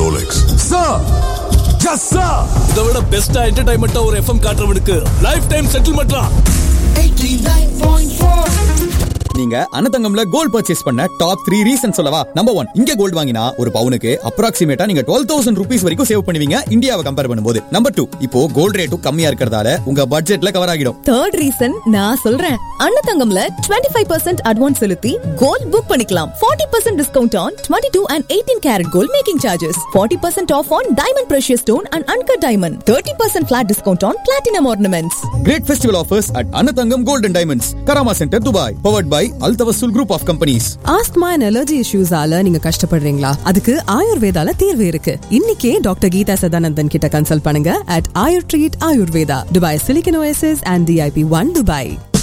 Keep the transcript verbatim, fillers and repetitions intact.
Rolex. Sir! Yes, sir! இதை விட பெஸ்டா என்டர்டைன்மெண்டா ஒரு FM காட்டுறவனுக்கு life time செட்டில்மெண்ட்லாம் eighty-nine point four. நீங்க அன்னதங்கம்ல கோல்ட் பர்ச்சேஸ் பண்ண டாப் த்ரீ ரீசன் சொல்லவா? நம்பர் ஒன், இங்க கோல்ட் வாங்கினா ஒரு பவுனுக்கு அப்ராக்சிமேட்டா நீங்க டுவெல் தௌசண்ட் ருபீஸ் வரைக்கும் சேவ் பண்ணுவீங்க இந்தியாவை கம்பேர் பண்ணும்போது. நம்பர் டூ, இப்போ கோல்ட் ரேட்டும் கம்மியா இருக்கிறதால உங்க பட்ஜெட்ல கவர் ஆகிடும். தேர்ட் ரீசன் நான் சொல்றேன். அன்னதங்கம்ல டுவெண்ட்டி ஃபைவ் பர்சன்ட் அட்வான்ஸ் செலுத்தி கோல்ட் புக் பண்ணிக்கலாம். Forty percent discount on twenty two and eighteen carrot gold making charges. Forty percent of on diamond precious stone and uncut diamond. Thirty percent flat discount on platinum ornaments. Great festival offers at Annathangam Gold and Diamonds, Karama Center, Dubai. Powered by Al Tawassul Group of Companies. Asthma and allergy இஷ்யூஸால நீங்க கஷ்டப்படுறீங்களா? அதுக்கு ஆயுர்வேதால தீர்வு இருக்கு. இன்னைக்கே doctor Geetha Sadanandan கிட்ட consult பண்ணுங்க at Ayur Treat Ayurveda, Dubai Silicon Oasis and D I P one Dubai.